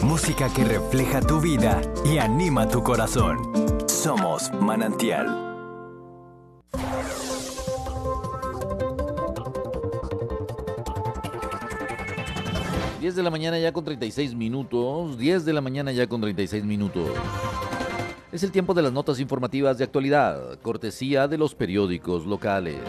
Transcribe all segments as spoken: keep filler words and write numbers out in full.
Música que refleja tu vida y anima tu corazón. Somos Manantial. diez de la mañana ya con treinta y seis minutos. diez de la mañana ya con treinta y seis minutos. Es el tiempo de las notas informativas de actualidad, cortesía de los periódicos locales.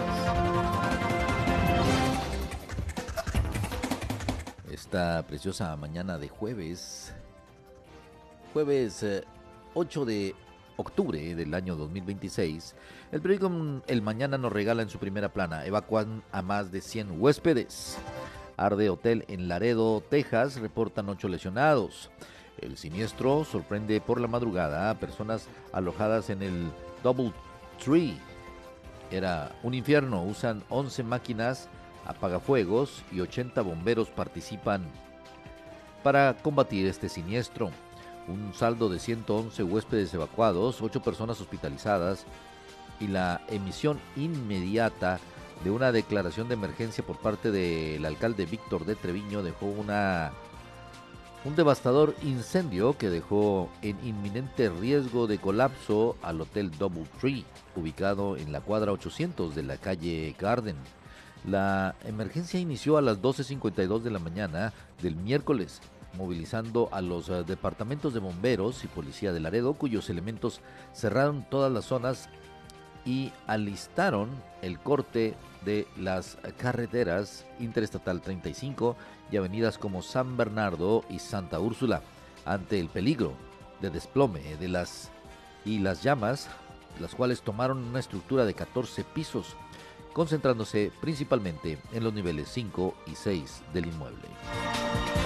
Esta preciosa mañana de jueves, jueves eh, ocho de octubre del año dos mil veintiséis, el periódico El Mañana nos regala en su primera plana: evacuan a más de cien huéspedes. Arde hotel en Laredo, Texas, reportan ocho lesionados. El siniestro sorprende por la madrugada a personas alojadas en el Double Tree. Era un infierno, usan once máquinas apagafuegos y ochenta bomberos participan para combatir este siniestro. Un saldo de ciento once huéspedes evacuados, ocho personas hospitalizadas y la emisión inmediata de una declaración de emergencia por parte del alcalde Víctor de Treviño dejó una, un devastador incendio que dejó en inminente riesgo de colapso al Hotel Double Tree, ubicado en la cuadra ochocientos de la calle Garden. La emergencia inició a las doce cincuenta y dos de la mañana del miércoles, movilizando a los uh, departamentos de bomberos y policía de Laredo, cuyos elementos cerraron todas las zonas y alistaron el corte de las carreteras Interestatal treinta y cinco y avenidas como San Bernardo y Santa Úrsula ante el peligro de desplome de las y las llamas, las cuales tomaron una estructura de catorce pisos, concentrándose principalmente en los niveles cinco y seis del inmueble.